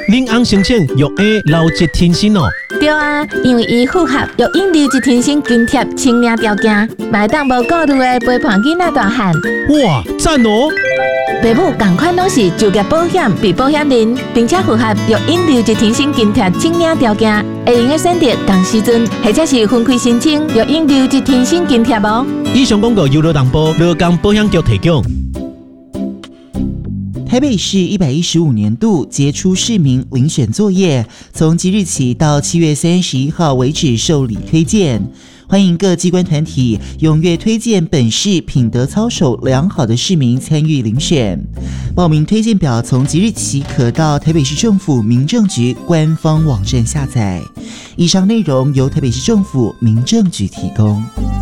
恁翁申请育婴留职停薪哦。 对啊，因为伊符合育婴留职停薪津贴清领条件，嘛会当无顾虑的陪伴囡仔大汉。 哇，赞哦！ 父母同款拢是就业保险被保险人，并且符合育婴留职停薪津贴清领条件，会用个选择同时阵，或者是分开申请育婴留职停薪津贴哦。 以上广告由劳动部劳工保险局提供。 台北市115年度杰出市民遴选作业，从即日起到7月31号为止受理推荐。欢迎各机关团体踊跃推荐本市品德操守良好的市民参与遴选。报名推荐表从即日起可到台北市政府民政局官方网站下载。以上内容由台北市政府民政局提供。